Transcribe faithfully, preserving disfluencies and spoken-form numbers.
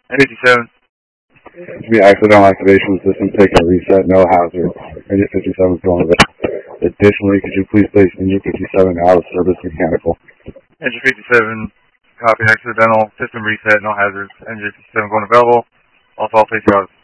fifty-seven. To be accidental activation of the system, take a reset, no hazard. Engine fifty-seven is going available. Additionally, could you please place Engine fifty-seven out of service mechanical? Engine fifty-seven, copy accidental, system reset, no hazards. Engine fifty-seven going available. Also, I'll place you out